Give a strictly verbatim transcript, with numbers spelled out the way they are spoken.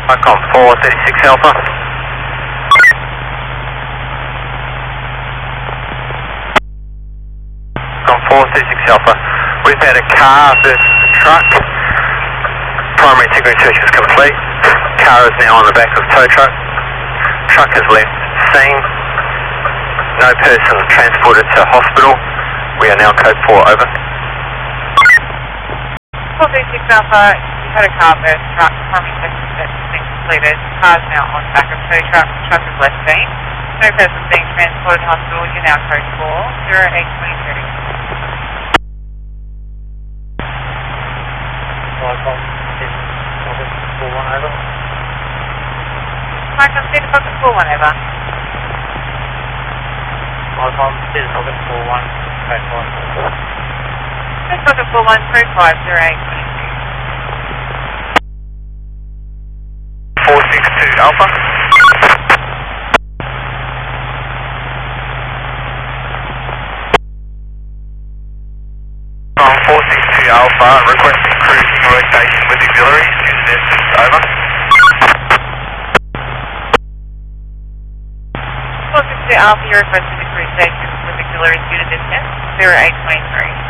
Icon four thirty-six Alpha. Icon four thirty-six Alpha. We've had a car versus a truck. Primary integrity search is complete. Car is now on the back of tow truck. Truck has left scene. No person transported to hospital. We are now code four, over. four thirty-six Alpha, you had a car burst truck, primary integrity search has been completed. Car is now on the back of tow truck. Truck has left scene. No person being transported to hospital. You're now code four, zero eight twenty-three. Icon four one over. Icon ten Pocket four one over. Icon ten Pocket four one, code five. ten Pocket four one, code five, zero eight twenty-two. four six two Alpha. From four six two Alpha, requesting cruising rotation with auxiliaries, due to distance, over. four six two Alpha, you're requesting the cruise station with auxiliaries due to distance, zero eight twenty-three.